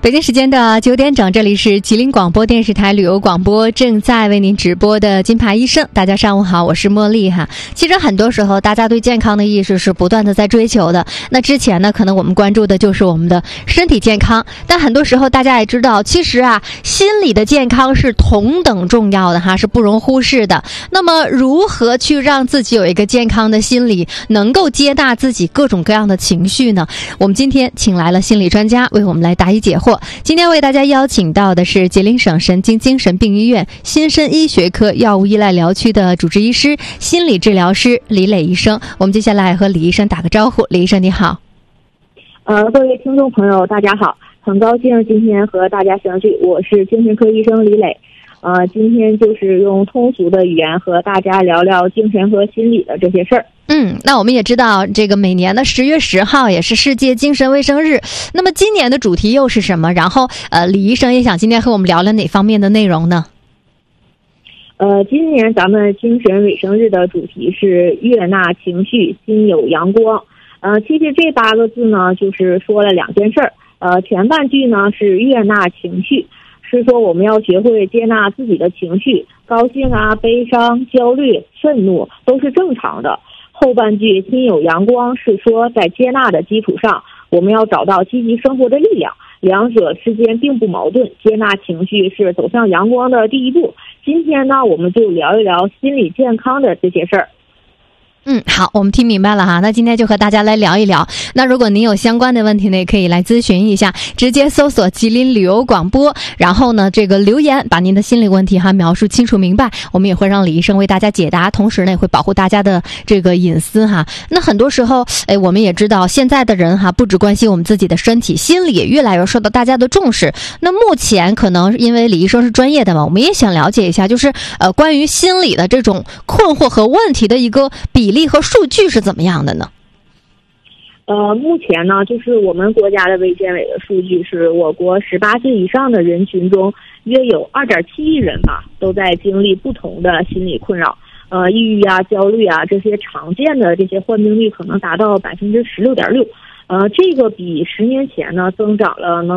北京时间的9点整，这里是吉林广播电视台旅游广播，正在为您直播的金牌医生。大家上午好，我是茉莉哈。其实很多时候大家对健康的意识是不断的在追求的，那之前呢可能我们关注的就是我们的身体健康，但很多时候大家也知道，其实心理的健康是同等重要的哈，是不容忽视的。那么如何去让自己有一个健康的心理，能够接纳自己各种各样的情绪呢？我们今天请来了心理专家为我们来答疑解惑。今天为大家邀请到的是吉林省神经精神病医院新生医学科药物依赖疗区的主治医师、心理治疗师李磊医生。我们接下来和李医生打个招呼。李医生你好。 各位听众朋友大家好，很高兴今天和大家相聚，我是精神科医生李磊。今天就是用通俗的语言和大家聊聊精神和心理的这些事儿。 那我们也知道，这个每年的10月10号也是世界精神卫生日。那么今年的主题又是什么？然后李医生也想今天和我们聊聊哪方面的内容呢？ 今年咱们精神卫生日的主题是悦纳情绪，心有阳光。其实这8个字呢，就是说了2件事儿。前半句呢是悦纳情绪，是说我们要学会接纳自己的情绪，高兴悲伤、焦虑、愤怒都是正常的。后半句心有阳光是说在接纳的基础上，我们要找到积极生活的力量，两者之间并不矛盾，接纳情绪是走向阳光的第一步。今天呢，我们就聊一聊心理健康的这些事儿。 好，我们听明白了哈。那今天就和大家来聊一聊。那如果您有相关的问题呢，也可以来咨询一下，直接搜索吉林旅游广播，然后呢这个留言把您的心理问题描述清楚明白，我们也会让李医生为大家解答，同时呢也会保护大家的这个隐私哈。那很多时候我们也知道现在的人不只关心我们自己的身体，心理也越来越受到大家的重视。那目前可能因为李医生是专业的嘛，我们也想了解一下，就是关于心理的这种困惑和问题的一个比例和数据是怎么样的呢？ 目前呢，就是我们国家的卫健委的数据是，我国18岁以上的人群中，约有2.7亿人都在经历不同的心理困扰。抑郁焦虑这些常见的这些患病率可能达到16.6%。这个比10年前呢增长了能